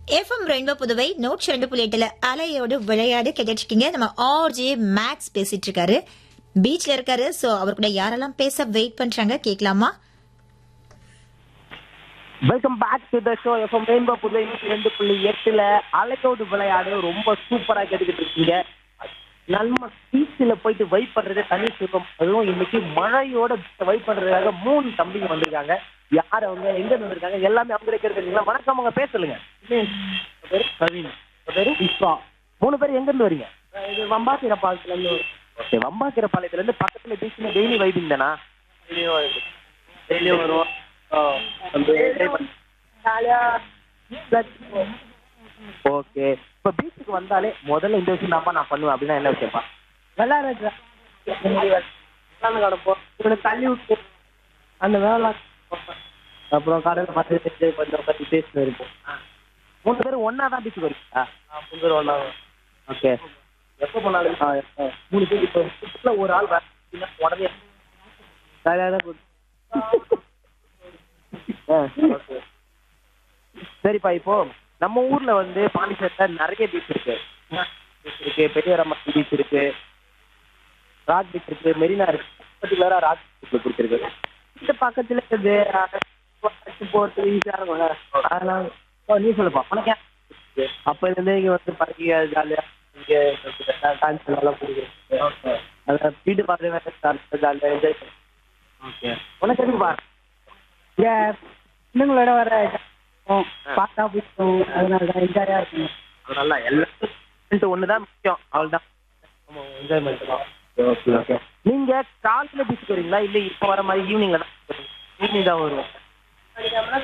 FM rainbow Puduvai 102.8 அலையோடு விளையாடு கேட்டுருக்கீங்க. நம்ம ஆர்ஜே மேக்ஸ் பேசிட்டு இருக்காரு, பீச்ல இருக்காரு. சோ அவர் கூட யாரெல்லாம் பேச வெயிட் பண்றாங்க கேட்கலாமா? Welcome back to the show. FM rainbow Puduvai 2.8ல அலையோடு விளையாடு ரொம்ப சூப்பரா கேட்டுக்கிட்டு இருக்கீங்க. நம்ம பீச்சில் போயிட்டு வைப் பண்றதே தனி சுகம். அதுவும் இன்னைக்கு மழையோட வைப் பண்றதுக்காக 3 தம்பிங்க வந்திருக்காங்க. யார் அவங்க, எங்க இருந்து வந்திருக்காங்க, எல்லாமே அவங்க இருக்கிறீங்களா? வணக்கம், அவங்க பேர் சொல்லுங்க. கவின், பேரு விஸ்வா. 3 பேர் எங்க இருந்து வரீங்க? இது வம்பாக்கீரப்பாளையத்துல இருந்து. ஓகே, வம்பாக்கீரப்பாளையத்துல இருந்து பக்கத்துல பீச்ல டெய்லி வைப்பிங் தானா? டெய்லியும் வருவோம். ஓகே, இப்ப பீச்சுக்கு வந்தாலே முதல்ல இந்த விஷயம் தான் நான் பண்ணுவேன் அப்படின்னா என்ன விஷயம்ப்பா? விளையாடுறது கிடப்போம், இவனுக்கு தள்ளி விட்டு அந்த வேலை, அப்புறம் கடையில் பார்த்து கொஞ்சம் பற்றி பேசிட்டு இருப்போம். 3 பேரும் ஒன்னா தான் பீச்சுக்கு வரீங்களா? 3 பேரும் ஒன்னா. ஓகே, எப்போ போனாலும் 3 பேர் இப்போ ஒரு ஆள் உடனே சரிப்பா. இப்போ நம்ம ஊர்ல வந்து பாண்டிச்சேரியில நிறைய பீச் இருக்கு. பெரியரம்மா பீச் இருக்கு, ராக் பீச் இருக்கு, மெரினா இருக்கு. பர்டிகுலரா ராக் பீச் பிடிச்சிருக்கு. இந்த பக்கத்துல போறது ஈஸியா இருக்கும்ல, அதனால நீ சொல்லுப்பா. உனக்கு அப்ப இருந்தே இங்க வந்து பறக்க ஜாலியா இங்க டான்ஸ் எல்லாம் பிடிக்கும். அதான் வீட்டு பார்த்து ஜாலியா என்ஜாய் பண்ணு. ஓகே, உனக்கு எதுக்கு பாரு இங்க பிள்ளைங்களோட வர பார்த்தா பிடிக்கும், அதனால தான் என்ஜாயா இருக்கும். அதனால எல்லாரும் ஒண்ணுதான் முக்கியம், அவள்தான் என்ஜாய்மெண்ட் தான். Okay okay. நீங்க காலையில பீச்சுக்கு வரீங்களா இல்ல இப்ப வர மாதிரி ஈவினிங்ல தான்? ஈவினிங் தான் வருவோம்.